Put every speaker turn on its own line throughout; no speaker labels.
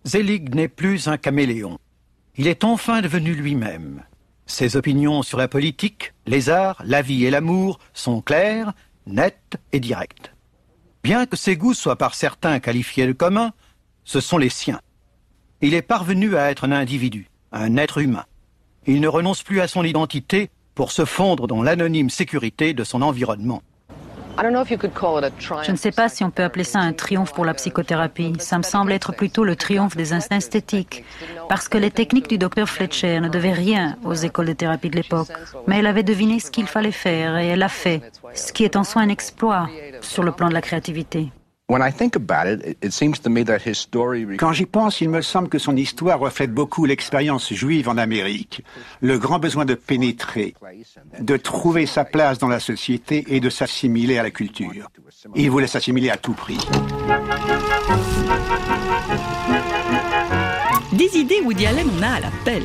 Selig n'est plus un caméléon. Il est enfin devenu lui-même. Ses opinions sur la politique, les arts, la vie et l'amour sont claires, nettes et directes. Bien que ses goûts soient par certains qualifiés de communs, ce sont les siens. Il est parvenu à être un individu, un être humain. Il ne renonce plus à son identité pour se fondre dans l'anonyme sécurité de son environnement.
Je ne sais pas si on peut appeler ça un triomphe pour la psychothérapie. Ça me semble être plutôt le triomphe des instincts esthétiques. Parce que les techniques du docteur Fletcher ne devaient rien aux écoles de thérapie de l'époque. Mais elle avait deviné ce qu'il fallait faire et elle l'a fait. Ce qui est en soi un exploit sur le plan de la créativité.
Quand j'y pense, il me semble que son histoire reflète beaucoup l'expérience juive en Amérique. Le grand besoin de pénétrer, de trouver sa place dans la société et de s'assimiler à la culture. Il voulait s'assimiler à tout prix.
Des idées, Woody Allen en a à la pelle.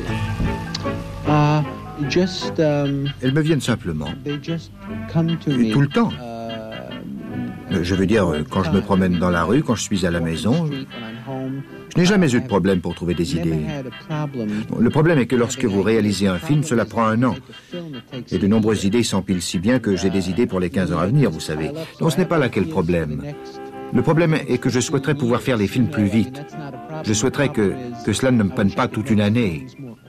Elles me viennent simplement. Et tout le temps. Je veux dire, quand je me promène dans la rue, quand je suis à la maison, je n'ai jamais eu de problème pour trouver des idées. Le problème est que lorsque vous réalisez un film, cela prend 1 an. Et de nombreuses idées s'empilent si bien que j'ai des idées pour les 15 ans à venir, vous savez. Donc ce n'est pas là qu'est le problème. Le problème est que je souhaiterais pouvoir faire les films plus vite. Je souhaiterais que cela ne me prenne pas toute une année.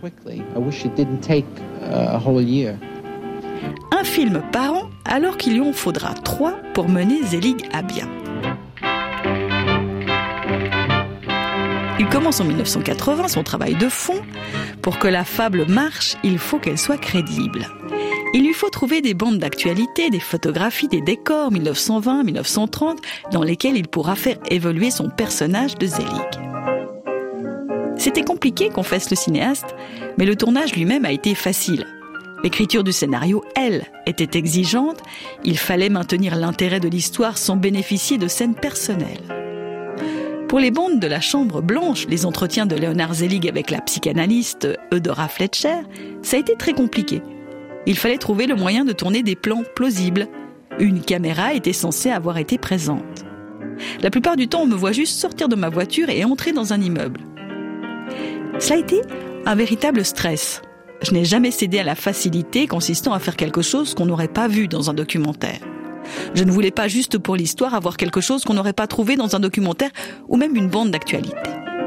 Un film par an, alors qu'il lui en faudra 3 pour mener Selig à bien. Il commence en 1980 son travail de fond. Pour que la fable marche, il faut qu'elle soit crédible. Il lui faut trouver des bandes d'actualité, des photographies, des décors 1920-1930 dans lesquels il pourra faire évoluer son personnage de Selig. C'était compliqué, confesse le cinéaste, mais le tournage lui-même a été facile. L'écriture du scénario, elle, était exigeante. Il fallait maintenir l'intérêt de l'histoire sans bénéficier de scènes personnelles. Pour les bandes de la Chambre Blanche, les entretiens de Leonard Selig avec la psychanalyste Eudora Fletcher, ça a été très compliqué. Il fallait trouver le moyen de tourner des plans plausibles. Une caméra était censée avoir été présente. La plupart du temps, on me voit juste sortir de ma voiture et entrer dans un immeuble. Cela a été un véritable stress. Je n'ai jamais cédé à la facilité consistant à faire quelque chose qu'on n'aurait pas vu dans un documentaire. Je ne voulais pas juste pour l'histoire avoir quelque chose qu'on n'aurait pas trouvé dans un documentaire ou même une bande d'actualité.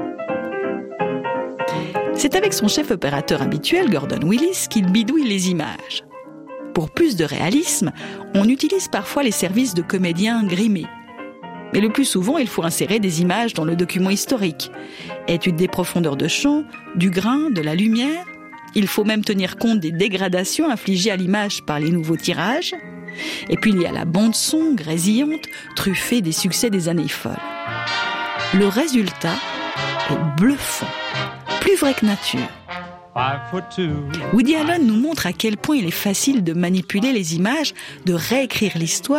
C'est avec son chef opérateur habituel, Gordon Willis, qu'il bidouille les images. Pour plus de réalisme, on utilise parfois les services de comédiens grimés. Mais le plus souvent, il faut insérer des images dans le document historique. Étude des profondeurs de champ, du grain, de la lumière. Il faut même tenir compte des dégradations infligées à l'image par les nouveaux tirages. Et puis il y a la bande-son grésillante, truffée des succès des années folles. Le résultat est bluffant, plus vrai que nature. Woody Allen nous montre à quel point il est facile de manipuler les images, de réécrire l'histoire